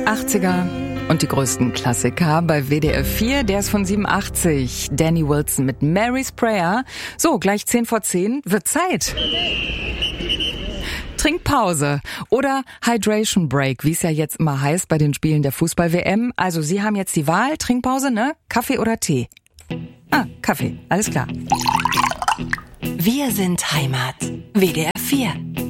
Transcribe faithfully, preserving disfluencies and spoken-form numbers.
achtziger und die größten Klassiker bei W D R vier, der ist von siebenundachtzig. Danny Wilson mit Mary's Prayer. So, gleich zehn vor zehn, wird Zeit. Trinkpause oder Hydration Break, wie es ja jetzt immer heißt bei den Spielen der Fußball-W M. Also Sie haben jetzt die Wahl, Trinkpause, ne? Kaffee oder Tee? Ah, Kaffee, alles klar. Wir sind Heimat. W D R vier.